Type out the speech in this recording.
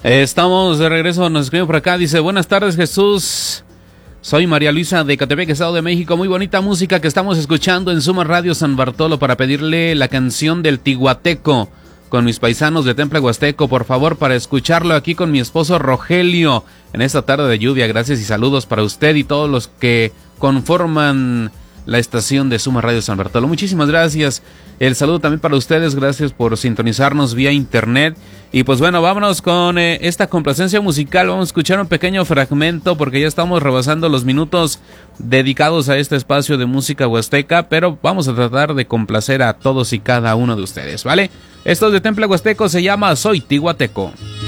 Estamos de regreso, nos escriben por acá, dice, buenas tardes Jesús, soy María Luisa de Catepec, Estado de México, muy bonita música que estamos escuchando en Suma Radio San Bartolo para pedirle la canción del Tiguateco con mis paisanos de Temple Huasteco, por favor, para escucharlo aquí con mi esposo Rogelio en esta tarde de lluvia. Gracias y saludos para usted y todos los que conforman la estación de Suma Radio San Bartolo. Muchísimas gracias. El saludo también para ustedes. Gracias por sintonizarnos vía internet. Y pues bueno, vámonos con esta complacencia musical. Vamos a escuchar un pequeño fragmento porque ya estamos rebasando los minutos dedicados a este espacio de música huasteca, pero vamos a tratar de complacer a todos y cada uno de ustedes, ¿vale? Esto es de Temple Huasteco, se llama Soy Tiguateco.